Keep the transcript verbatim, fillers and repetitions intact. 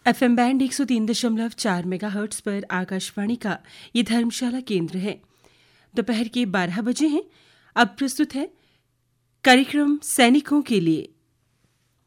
FM band एक सौ तीन दशमलव चार मेगाहर्ट्ज पर आकाशवाणी का ये धर्मशाला केंद्र है। दोपहर के बारह बजे हैं। अब प्रस्तुत है कार्यक्रम सैनिकों के लिए।